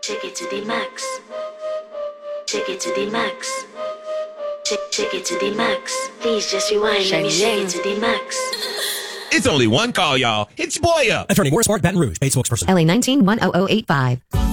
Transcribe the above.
Take it to the max. Take it to the max. Take it to the max. Please just rewind. Let me shake it to the max. It's only one call, y'all. Hit your boy up. Attorney Morris Mark, Baton Rouge, paid spokesperson. LA 19-10085.